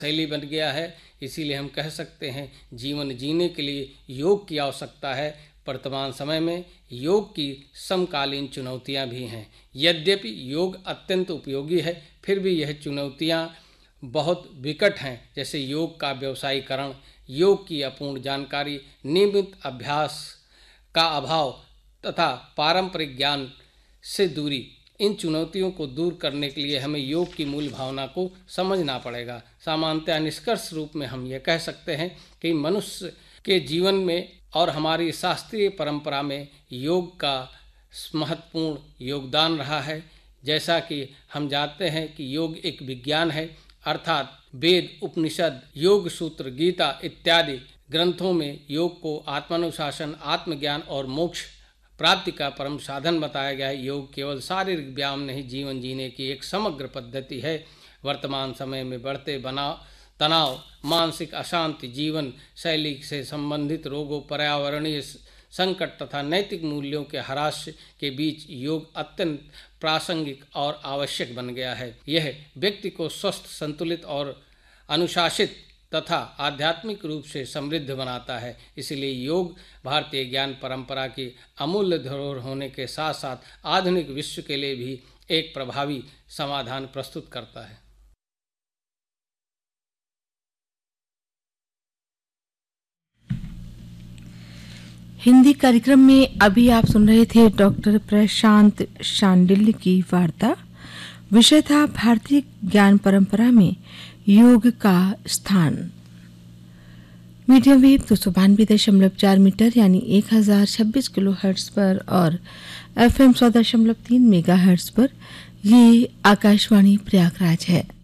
शैली बन गया है। इसीलिए हम कह सकते हैं जीवन जीने के लिए योग की आवश्यकता है। वर्तमान समय में योग की समकालीन चुनौतियां भी हैं। यद्यपि योग अत्यंत उपयोगी है, फिर भी यह चुनौतियां बहुत विकट हैं। जैसे योग का व्यवसायीकरण, योग की अपूर्ण जानकारी, नियमित अभ्यास का अभाव तथा पारंपरिक ज्ञान से दूरी। इन चुनौतियों को दूर करने के लिए हमें योग की मूल भावना को समझना पड़ेगा। सामान्यतः निष्कर्ष रूप में हम ये कह सकते हैं कि मनुष्य के जीवन में और हमारी शास्त्रीय परंपरा में योग का महत्वपूर्ण योगदान रहा है। जैसा कि हम जानते हैं कि योग एक विज्ञान है, अर्थात वेद, उपनिषद, योग सूत्र, गीता इत्यादि ग्रंथों में योग को आत्मानुशासन, आत्मज्ञान और मोक्ष प्राप्ति का परम साधन बताया गया है। योग केवल शारीरिक व्यायाम नहीं, जीवन जीने की एक समग्र पद्धति है। वर्तमान समय में बढ़ते तनाव, मानसिक अशांति, जीवन शैली से संबंधित रोगों, पर्यावरणीय संकट तथा नैतिक मूल्यों के ह्रास के बीच योग अत्यंत प्रासंगिक और आवश्यक बन गया है। यह व्यक्ति को स्वस्थ, संतुलित और अनुशासित तथा आध्यात्मिक रूप से समृद्ध बनाता है। इसलिए योग भारतीय ज्ञान परंपरा की अमूल्य धरोहर होने के साथ साथ आधुनिक विश्व के लिए भी एक प्रभावी समाधान प्रस्तुत करता है। हिंदी कार्यक्रम में अभी आप सुन रहे थे डॉक्टर प्रशांत शांडिल्य की वार्ता। विषय था भारतीय ज्ञान परंपरा में योग का स्थान। मीडियम वेव 292.4 मीटर यानी 1026 किलो हर्ट्ज पर और FM 100.3 मेगा हर्ट्ज पर ये आकाशवाणी प्रयागराज है।